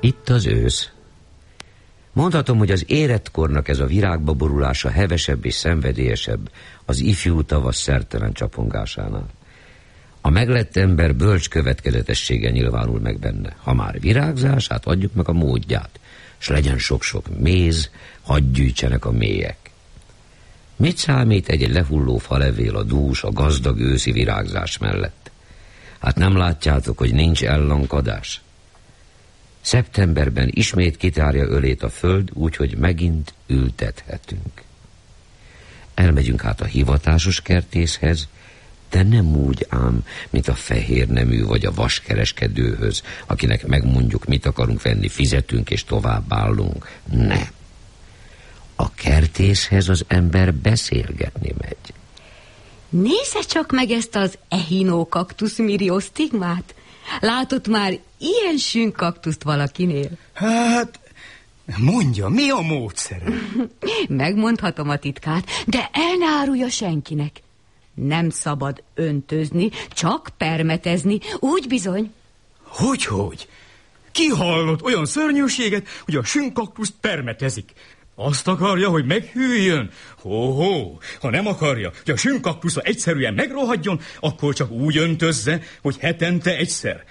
Itt az ősz. Mondhatom, hogy az éretkornak ez a virágba borulása hevesebb és szenvedélyesebb az ifjú tavasz szertelen csapongásánál. A meglett ember bölcs következetessége nyilvánul meg benne. Ha már virágzás, hát adjuk meg a módját, s legyen sok-sok méz, hadd gyűjtsenek a mélyek. Mit számít egy lehulló falevél, a dús, a gazdag őszi virágzás mellett? Hát nem látjátok, hogy nincs ellankadás? Szeptemberben ismét kitárja ölét a föld, úgyhogy megint ültethetünk. Elmegyünk hát a hivatásos kertészhez, de nem úgy ám, mint a fehér nemű vagy a vaskereskedőhöz, akinek megmondjuk, mit akarunk venni, fizetünk és továbbállunk. Nem. A kertészhez az ember beszélgetni megy. Nézze csak meg ezt az echinokaktusz miriostigmát. Látott már ilyen sűnkaktuszt valakinél? Hát, mondja, mi a módszer? Megmondhatom a titkát, de el ne árulja senkinek. Nem szabad öntözni, csak permetezni, úgy bizony. Hogy? Ki hallott olyan szörnyűséget, hogy a sűnkaktuszt permetezik? Azt akarja, hogy meghűljön? Ha nem akarja, hogy a sűnkaktusza egyszerűen megrohadjon, akkor csak úgy öntözze, hogy hetente egyszer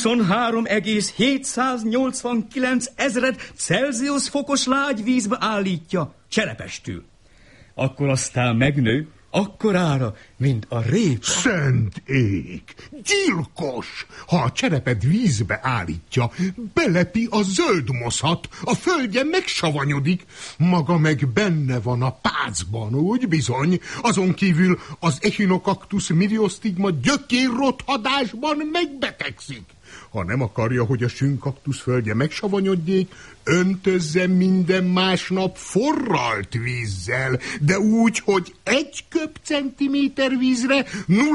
23,789 ezred Celsius fokos lágy vízbe állítja, cserepestül. Akkor aztán megnő, akkorára, mint a rép. Szent ég! Gyilkos! Ha a cserepet vízbe állítja, belepi a zöld moszat, a földje megsavanyodik, maga meg benne van a pácban, úgy bizony. Azon kívül az echinokaktusz miriostigma gyökérrothadásban megbetegszik. Ha nem akarja, hogy a sűnkaktusz földje megsavanyodjék, öntözze minden másnap forralt vízzel, de úgy, hogy 1 köbcentiméter vízre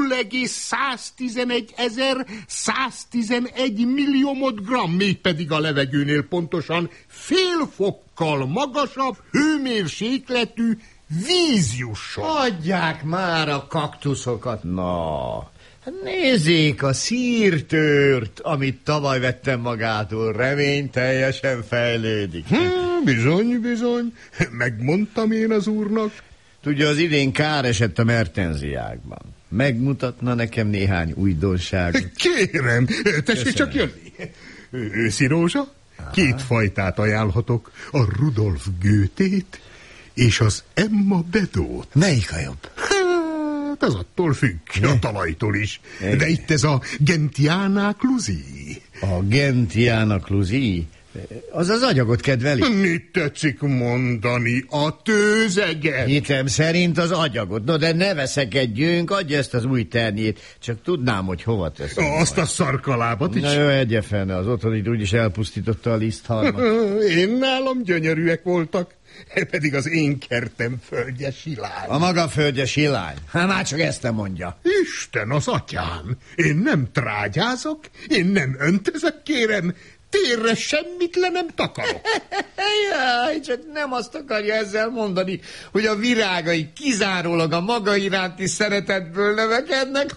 0,111 milliomod gramm, mégpedig a levegőnél pontosan fél fokkal magasabb hőmérsékletű víz jusson. Adják már a kaktuszokat, na! Nézzék a szírtört, amit tavaly vettem magától, reményteljesen fejlődik. Bizony, megmondtam én az úrnak. Tudja, az idén kár esett a mertenziákban. Megmutatna nekem néhány újdonságot? Kérem, tessék csak jönni. Őszi rózsa, 2 fajtát ajánlhatok, a Rudolf Goethét és az Emma Bedót. Melyik a jobb? Ez attól függ, a talajtól is. De itt ez a Gentiana Clusi. A Gentiana Clusi? Az az agyagot kedveli? Mit tetszik mondani? A tőzeget? Hitem szerint az agyagot. No, de ne veszekedjünk, adja ezt az új ternyét. Csak tudnám, hogy hova teszem. Azt a szarkalábat is? Na jó, egye fene, az otthonit úgyis elpusztította a liszthalmat. Én nálam gyönyörűek voltak. Pedig az én kertem földje silány. A maga földje silány? Hát már csak ezt nem mondja. Isten az atyám, én nem trágyázok, én nem öntözök, kérem, térre semmit le nem takarok. Jaj, csak nem azt akarja ezzel mondani, hogy a virágai kizárólag a maga iránti szeretetből növekednek.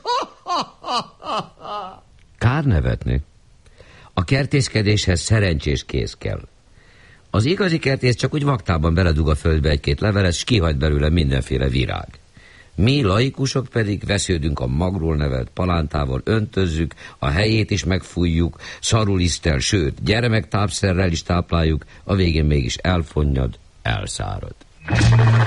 Kár nevetni. A kertészkedéshez szerencsés kéz kell. Az igazi kertész csak úgy vaktában beledug a földbe 1-2 levelet, s kihagy belőle mindenféle virág. Mi laikusok pedig vesződünk a magról nevelt palántával, öntözzük, a helyét is megfújjuk, szaruliszttel, sőt, gyermektápszerrel is tápláljuk, a végén mégis elfonnyad, elszárad.